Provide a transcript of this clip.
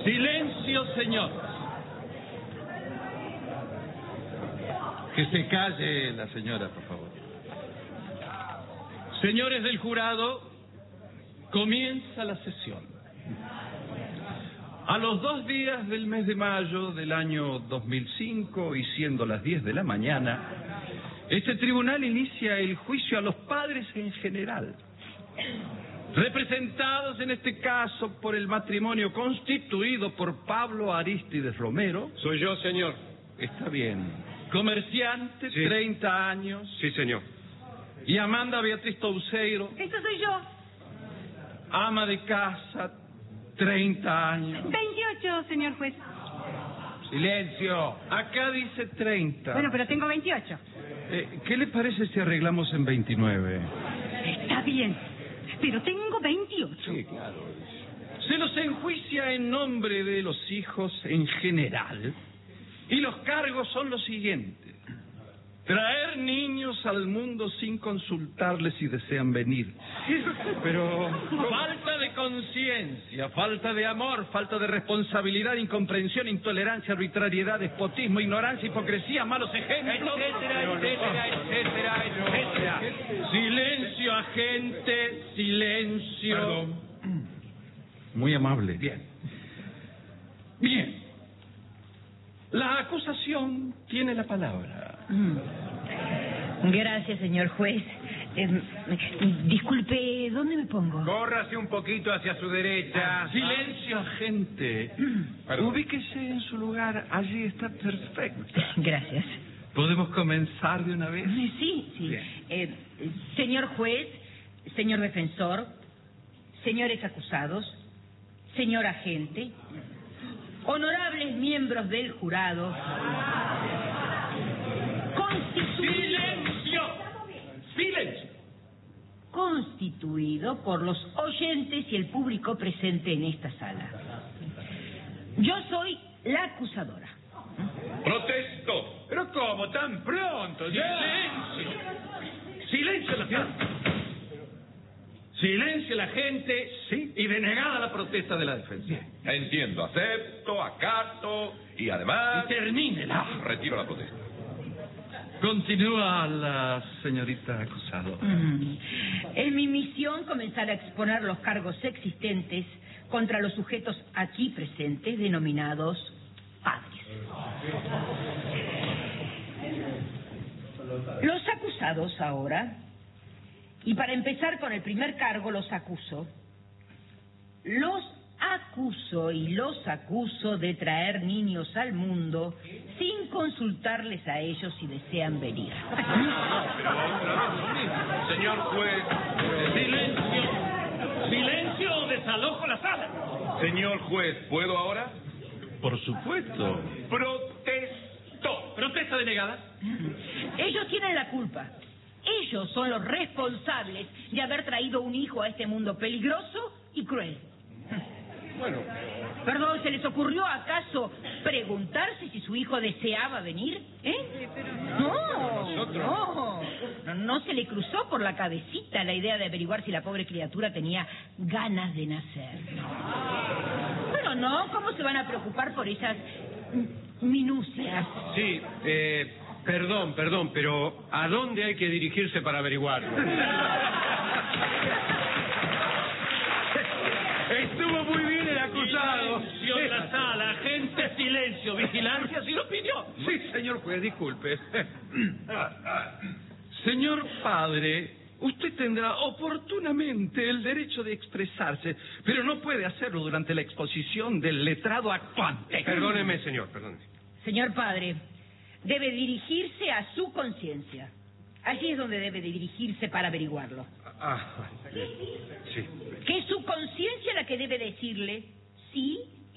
Silencio, señor. Que se calle la señora, por favor. Señores del jurado, comienza la sesión. A los 2 días del mes de mayo del año 2005, y siendo las 10 de la mañana, este tribunal inicia el juicio a los padres en general, representados en este caso por el matrimonio constituido por Pablo Arístides Romero. Soy yo, señor. Está bien. Comerciante, Sí. 30 años. Sí, señor. Y Amanda Beatriz Touseiro, Eso soy yo. ama de casa, 30 años. 28, señor juez. ¡Silencio! Acá dice 30. Bueno, pero tengo 28. ¿Qué le parece si arreglamos en 29? Está bien, pero tengo 28. Sí, claro. Se los enjuicia en nombre de los hijos en general, y los cargos son los siguientes: traer niños al mundo sin consultarles si desean venir. Pero falta de conciencia, falta de amor, falta de responsabilidad, incomprensión, intolerancia, arbitrariedad, despotismo, ignorancia, hipocresía, malos ejemplos, etcétera. Silencio, agente, silencio. Perdón. Muy amable. Bien. La acusación tiene la palabra. Gracias, señor juez. Disculpe, ¿dónde me pongo? Córrase un poquito hacia su derecha. Silencio, agente. Perdón. Ubíquese en su lugar. Allí está perfecto. Gracias. ¿Podemos comenzar de una vez? Sí. Bien. Señor juez, señor defensor, señores acusados, señor agente, honorables miembros del jurado, ¡Silencio! constituido por los oyentes y el público presente en esta sala. Yo soy la acusadora. ¡Protesto! ¿Pero cómo? ¿Tan pronto? ¡Silencio la gente! Silencio la gente, sí, y denegada la protesta de la defensa. Entiendo, acepto, acato y además... Y termínela. Retiro la protesta. Continúa la señorita acusado. Es mi misión comenzar a exponer los cargos existentes contra los sujetos aquí presentes denominados padres. Los acusados ahora, y para empezar con el primer cargo, los acuso de traer niños al mundo sin consultarles a ellos si desean venir. Señor juez... ¡Silencio o desalojo la sala! Señor juez, ¿puedo ahora? Por supuesto. ¡Protesto! ¿Protesta denegada? Ellos tienen la culpa. Ellos son los responsables de haber traído un hijo a este mundo peligroso y cruel. Bueno... Perdón, ¿se les ocurrió acaso preguntarse si su hijo deseaba venir? No se le cruzó por la cabecita la idea de averiguar si la pobre criatura tenía ganas de nacer. Pero no, ¿cómo se van a preocupar por esas minucias? Sí, perdón, pero ¿a dónde hay que dirigirse para averiguarlo? Estuvo muy bien el acusado. Silencio en la sala, agente, silencio, vigilancia sin opinión. Sí, señor juez, disculpe. Señor padre, usted tendrá oportunamente el derecho de expresarse, pero no puede hacerlo durante la exposición del letrado actuante. Perdóneme, señor, perdóneme. Señor padre, debe dirigirse a su conciencia. Allí es donde debe dirigirse para averiguarlo. Sí. Que es su conciencia la que debe decirle sí